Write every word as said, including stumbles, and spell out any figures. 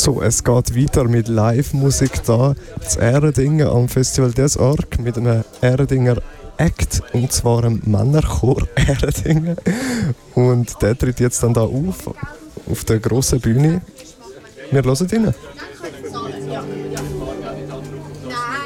So, es geht weiter mit Live-Musik da zu Ehredingen am Festival des Arc mit einem Eredinger Act, und zwar einem Männerchor Ehredingen. Und der tritt jetzt dann da auf, auf der grossen Bühne. Wir hören rein.